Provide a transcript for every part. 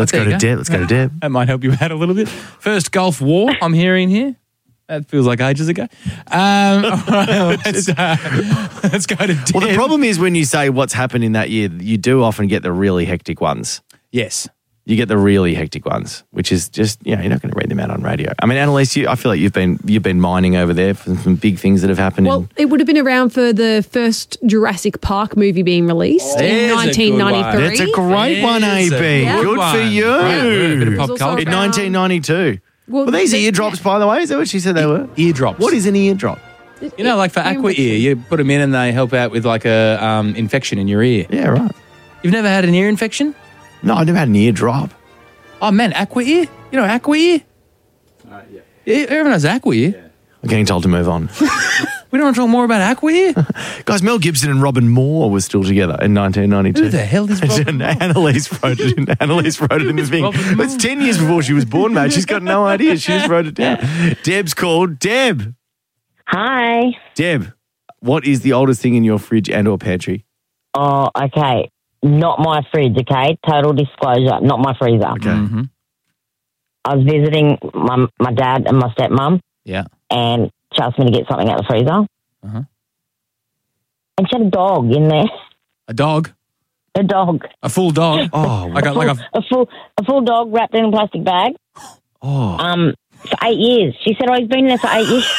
Let's go to Deb. Let's go to Deb. That might help you out a little bit. First Gulf War, I'm hearing here. That feels like ages ago. All right, let's go to Deb. Well, the problem is when you say what's happened in that year, you do often get the really hectic ones. Yes. You get the really hectic ones, which is just, you're not going to read them out on radio. I mean, Annalise, I feel like you've been mining over there for some big things that have happened. Well, it would have been around for the first Jurassic Park movie being released in 1993. That's a great one, AB. Good for you. Right, bit of pop culture. In 1992. Well, Were these eardrops, by the way? Is that what she said they were? Eardrops. What is an eardrop? You know, like for Aqua Ear, you put them in and they help out with like a infection in your ear. Yeah, right. You've never had an ear infection? No, I never had an eardrop. Oh, man, Aqua Ear? You know Aqua Ear? Yeah. Everyone knows Aqua Ear. Yeah. I'm getting told to move on. We don't want to talk more about Aqua Ear? Guys, Mel Gibson and Robin Moore were still together in 1992. Who the hell is Robin Moore? Annalise wrote it in the thing. It's 10 years before she was born, mate. She's got no idea. She just wrote it down. Deb's called. Deb. Hi. Deb, what is the oldest thing in your fridge and or pantry? Oh, okay. Not my fridge, okay? Total disclosure, not my freezer. Okay. Mm-hmm. I was visiting my dad and my stepmom. Yeah. And she asked me to get something out of the freezer. Uh-huh. And she had a dog in there. A dog? A dog. A full dog? Oh, like a full dog wrapped in a plastic bag. Oh. For 8 years. She said, he's been there for 8 years.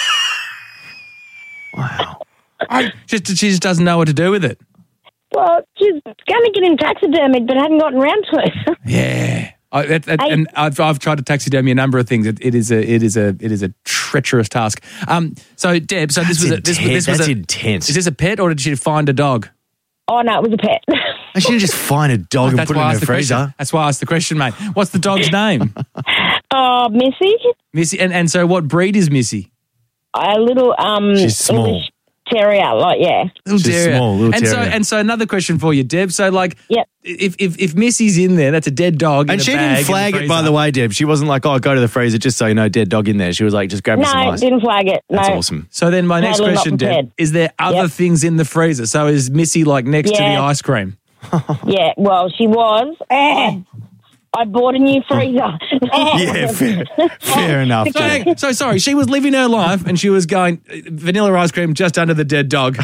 Wow. She just doesn't know what to do with it. Well, she's going to get him taxidermied, but hadn't gotten around to it. Yeah. And I've tried to taxidermy a number of things. It is a treacherous task. So Deb, this was intense. Is this a pet or did she find a dog? Oh no, it was a pet. I should just find a dog and put it in her freezer. That's why I asked the question, mate. What's the dog's name? Missy. Missy, and so what breed is Missy? A little She's small. English terrier, little She's terrier. small, little and terrier. So another question for you, Deb. So yep. if Missy's in there, that's a dead dog. And she didn't flag it, by the way, Deb. She wasn't like, go to the freezer just so you know, dead dog in there. She was like, just grab me some ice. No, didn't flag it. That's no. awesome. So then my next question, Deb, is there other things in the freezer? So is Missy like next to the ice cream? Yeah, well, she was. I bought a new freezer. Yeah, fair enough. So sorry, she was living her life and she was going vanilla ice cream just under the dead dog.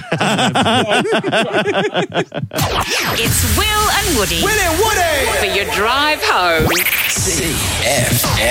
It's Will and Woody. Will and Woody. For your drive home. CFM.